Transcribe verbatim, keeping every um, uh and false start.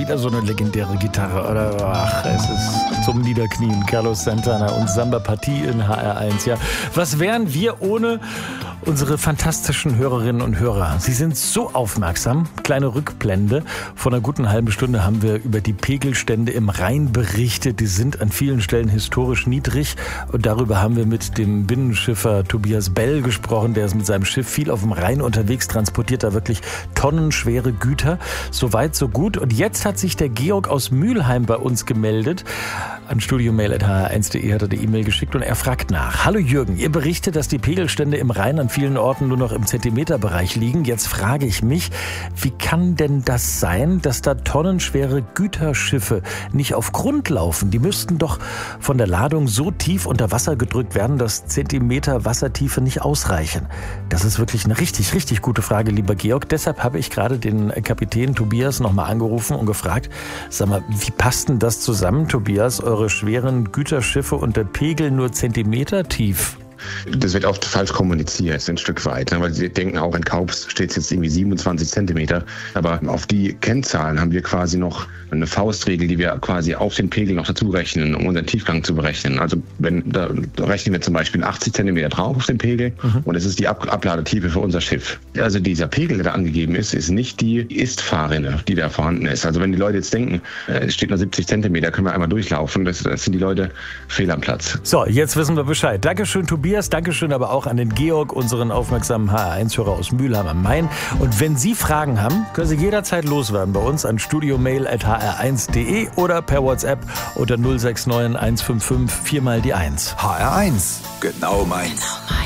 wieder so eine legendäre Gitarre, oder? Ach, es ist zum Niederknien. Carlos Santana und Samba Partie in H R eins, ja. Was wären wir ohne unsere fantastischen Hörerinnen und Hörer? Sie sind so aufmerksam. Kleine Rückblende. Vor einer guten halben Stunde haben wir über die Pegelstände im Rhein berichtet. Die sind an vielen Stellen historisch niedrig. Und darüber haben wir mit dem Binnenschiffer Tobias Bell gesprochen. Der ist mit seinem Schiff viel auf dem Rhein unterwegs, transportiert da wirklich tonnenschwere Güter. So weit, so gut. Und jetzt hat sich der Georg aus Mülheim bei uns gemeldet. An studiomail at h r eins punkt de hat er die E-Mail geschickt und er fragt nach. Hallo Jürgen, ihr berichtet, dass die Pegelstände im Rhein an vielen Orten nur noch im Zentimeterbereich liegen. Jetzt frage ich mich, wie kann denn das sein, dass da tonnenschwere Güterschiffe nicht auf Grund laufen? Die müssten doch von der Ladung so tief unter Wasser gedrückt werden, dass Zentimeter Wassertiefe nicht ausreichen. Das ist wirklich eine richtig, richtig gute Frage, lieber Georg. Deshalb habe ich gerade den Kapitän Tobias nochmal angerufen und gefragt, sag mal, wie passt denn das zusammen, Tobias, eure schweren Güterschiffe und der Pegel nur Zentimeter tief? Das wird oft falsch kommuniziert, ein Stück weit, weil sie denken auch in Kaups steht es jetzt irgendwie siebenundzwanzig Zentimeter, aber auf die Kennzahlen haben wir quasi noch eine Faustregel, die wir quasi auf den Pegel noch dazu rechnen, um unseren Tiefgang zu berechnen. Also wenn da rechnen wir zum Beispiel achtzig Zentimeter drauf auf den Pegel mhm. und es ist die Ab- Abladetiefe für unser Schiff. Also dieser Pegel, der da angegeben ist, ist nicht die Ist-Fahrrinne, die da vorhanden ist. Also wenn die Leute jetzt denken, es steht nur siebzig Zentimeter, können wir einmal durchlaufen, das, das sind die Leute fehl am Platz. So, jetzt wissen wir Bescheid. Dankeschön, Tobias. Dankeschön aber auch an den Georg, unseren aufmerksamen H R eins Hörer aus Mülheim am Main. Und wenn Sie Fragen haben, können Sie jederzeit loswerden bei uns an studiomail at h r eins punkt de oder per WhatsApp unter null sechs neun eins fünf fünf vier mal die eins. H R eins, genau meins. Genau meins.